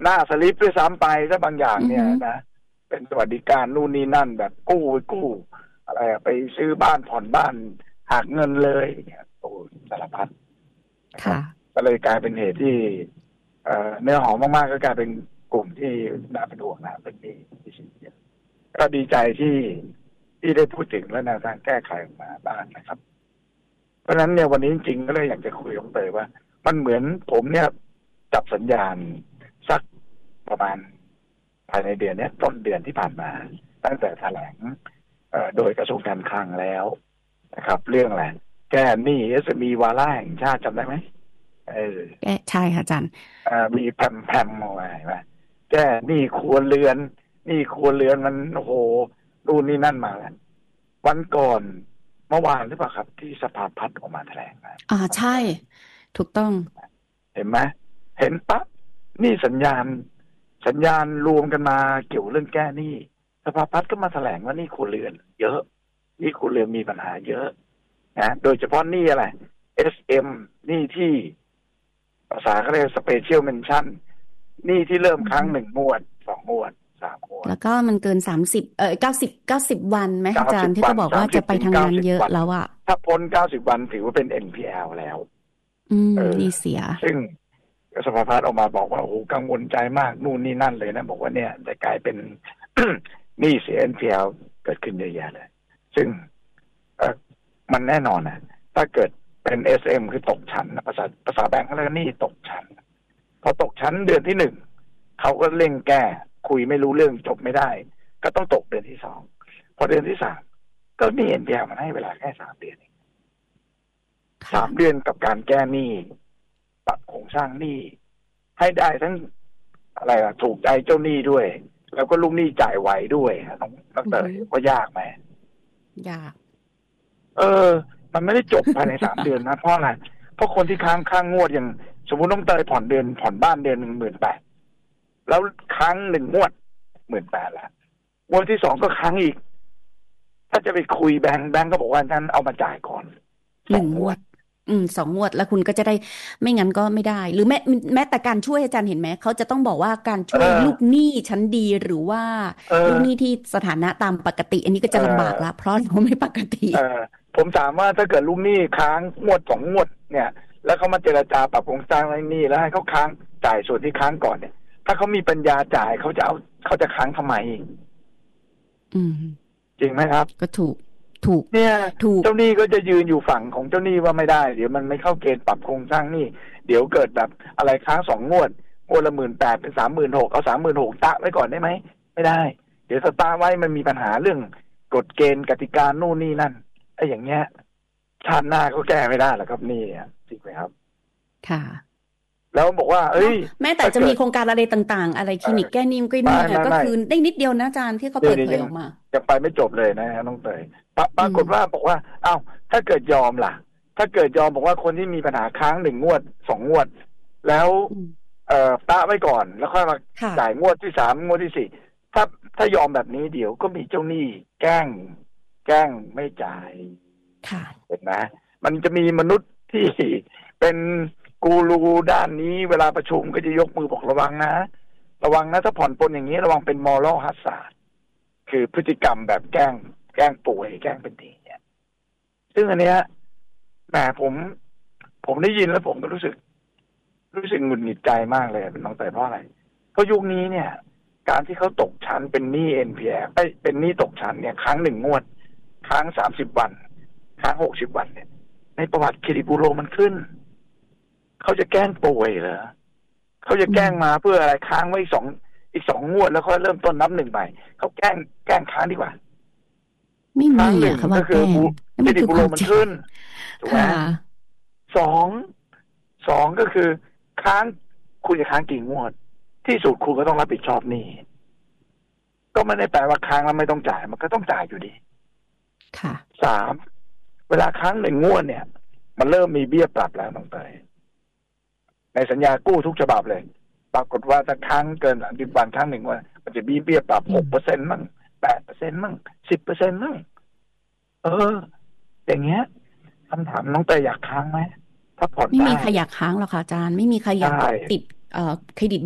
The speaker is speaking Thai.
หน้าสลิปด้วยซ้ำไปถ้าบางอย่างเนี่ยนะเป็นสวัสดิการนู่นนี่นั่นแบบกู้อะไรไปซื้อบ้านผ่อนบ้านหักเงินเลยเนี่ยโอ้สารพัดค่ะก็เลยกลายเป็นเหตุที่เนื้อหอมมากๆก็กลายเป็นกลุ่มที่น่าเป็นห่วงนะเป็นที่สิ่งเดียวก็ดีใจที่ได้พูดถึงและแนวทางแก้ไขออกมาบ้างนะครับเพราะฉะนั้นเนี่ยวันนี้จริงๆก็เลยอยากจะคุยกับเตยว่ามันเหมือนผมเนี่ยจับสัญญาณสักประมาณภายในเดือนนี้ต้นเดือนที่ผ่านมาตั้งแต่แถลงโดยกระทรวงการคลังแล้วนะครับเรื่องอะไรแก้หนี้ SME วาระแห่งชาติจำได้ไหมใช่ค่ะอาจารย์มีแพมมาไว้แก้หนี้ครัวเรือนมันโอ้โหนู่นนี่นั่นมาแล้ววันก่อนเมื่อวานหรือเปล่าครับที่สภาพัฒน์ออกมาแถลงใช่ถูกต้องเห็นไหมเห็นปั๊บนี่สัญญาณรวมกันมาเกี่ยวเรื่องแก้หนี้สภาพัฒน์ก็มาแถลงว่านี่ครัวเรือนเยอะนี่ครัวเรือนมีปัญหาเยอะนะโดยเฉพาะหนี้อะไร SM หนี้ที่ภาษาเขาเรียก Special Mention หนี้ที่เริ่มครั้ง1 งวด 2 งวด 3 งวดแล้วก็มันเกิน90วันไหมอาจารย์ที่เขาบอกว่าจะไปทางนั้นเยอะแล้วอะถ้าพ้น90 วันถือว่าเป็น NPL แล้วนี่เสียซึ่งสภาพัฒน์ออกมาบอกว่าโอ้โหกังวลใจมากนู่นนี่นั่นเลยนะบอกว่าเนี่ยจะกลายเป็น หนี้เสีย NPL เกิดขึ้นเยอะแยะเลยซึ่งมันแน่นอนนะถ้าเกิดเป็น SM คือตกชั้นภาษาแบงก์แล้วนี่ตกชั้นพอตกชั้นเดือนที่1เขาก็เร่งแก้คุยไม่รู้เรื่องจบไม่ได้ก็ต้องตกเดือนที่2พอเดือนที่3ก็มี NPL มันให้เวลาแค่3 เดือน3 เดือนกับการแก้หนี้ปรับโครงสร้างหนี้ให้ได้ทั้งอะไรล่ะถูกใจเจ้าหนี้ด้วยแล้วก็ลูกหนี้จ่ายไหวด้วยต้องเตยว่ายากไหมยากมันไม่ได้จบภายใน3 เดือนนะเพราะอะไรเพราะคนที่ค้างงวดอย่างสมมุติต้องเตยผ่อนบ้านเดือน18,000แล้วค้าง1 งวด18,000แล้วงวดที่2ก็ค้างอีกถ้าจะไปคุยแบงก์ก็บอกว่าฉันเอามาจ่ายก่อน 1 งวด2 งวดแล้วคุณก็จะได้ไม่งั้นก็ไม่ได้หรือแม้แต่การช่วยอาจารย์เห็นไหมเขาจะต้องบอกว่าการช่วยลูกหนี้ชั้นดีหรือว่าลูกหนี้ที่สถานะตามปกติอันนี้ก็จะลำบากละเพราะเขาไม่ปกติผมถามว่าถ้าเกิดลูกหนี้ค้างงวด2 งวดเนี่ยแล้วเขามาเจรจาปรับโครงสร้างหนี้แล้วให้เขาค้างจ่ายส่วนที่ค้างก่อนเนี่ยถ้าเขามีปัญญาจ่ายเขาจะค้างทำไมจริงไหมครับก็ถูกเนี่ยเจ้าหนี้ก็จะยืนอยู่ฝั่งของเจ้าหนี้ว่าไม่ได้เดี๋ยวมันไม่เข้าเกณฑ์ปรับโครงสร้างหนี้เดี๋ยวเกิดแบบอะไรค้าง2 งวดละ 18,000 เป็น 36,000 เอา 36,000 ตะไว้ก่อนได้ไหมไม่ได้เดี๋ยวสตาร์ไว้มันมีปัญหาเรื่องกฎเกณฑ์กติกานู่นนี่นั่นไอ้อย่างเงี้ยชาติหน้าก็แก้ไม่ได้หรอกครับนี่จริงไหมครับค่ะแล้วบอกว่าแม้แต่จะมีโครงการอะไรต่างๆอะไรคลินิกแก้หนี้ก็คือได้นิดเดียวนะอาจารย์ที่เขาเปิดเผยออกมาจะไปไม่จบเลยนะน้องเตยปรากฏว่าบอกว่าถ้าเกิดยอมล่ะถ้าเกิดยอมบอกว่าคนที่มีปัญหาค้าง1 งวด 2 งวดแล้วตะไว้ก่อนแล้วค่อยมาจ่ายงวดที่3งวดที่4ถ้ายอมแบบนี้เดี๋ยวก็มีเจ้าหนี้แกล้งไม่จ่ายเห็นไหมมันจะมีมนุษย์ที่เป็นกูรูด้านนี้เวลาประชุมก็จะยกมือบอกระวังนะถ้าผ่อนปลนอย่างนี้ระวังเป็น moral hazard คือพฤติกรรมแบบแกล้งป่วยแกล้งเป็นดีเนี่ยซึ่งอันเนี้ยแหมผมได้ยินแล้วผมก็รู้สึกหงุดหงิดใจมากเลยเป็นน้องเตยเพราะอะไรเพราะยุคนี้เนี่ยการที่เขาตกชั้นเป็นหนี้ NPL เป็นหนี้ตกชั้นเนี่ยค้าง1 งวดค้าง30 วันค้าง60 วันเนี่ยในประวัติเครดิตบูโรมันขึ้นเขาจะแกล้งป่วยเหรอเขาจะแกล้งมาเพื่ออะไรค้างไว้อีก2 งวดแล้วค่อยเริ่มต้นนับ1ใหม่เขาแกล้งค้างดีกว่าไม่มีคำว่าแกล้งเครดิตบูโรมันขึ้นถูกไหมสองก็คือค้างคุณจะค้างกี่งวดที่สุดคุณก็ต้องรับผิดชอบหนี้ก็ไม่ได้แปลว่าค้างแล้วไม่ต้องจ่ายมันก็ต้องจ่ายอยู่ดีค่ะ 3เวลาค้าง1 งวดเนี่ยมันเริ่มมีเบี้ยปรับแล้วน้องเตยในสัญญากู้ทุกฉบับเลยปรากฏว่าถ้าค้างเกิน30 วันค้าง1 วันมันจะมีเบี้ยปรับ 6% มั่ง 8% มั่ง 10% มั่งอย่างเงี้ยคำถามน้องเตยอยากค้างไหมถ้าผ่อนได้ไม่มีใครอยากค้างหรอกค่ะอาจารย์ไม่มีใครอยากติดเครดิต